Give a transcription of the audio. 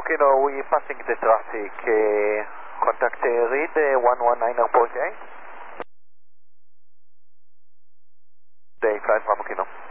Kino, we passing the traffic. Contact read 119.8. Day 5 Bravo Kino.